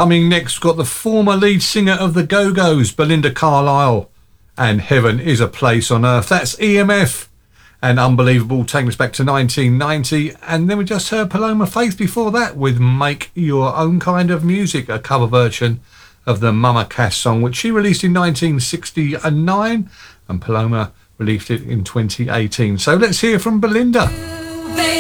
Coming next, we've got the former lead singer of the Go-Go's, Belinda Carlisle, and Heaven is a Place on Earth. That's EMF and Unbelievable, taking us back to 1990. And then we just heard Paloma Faith before that with Make Your Own Kind of Music, a cover version of the Mama Cass song, which she released in 1969, and Paloma released it in 2018. So let's hear from Belinda.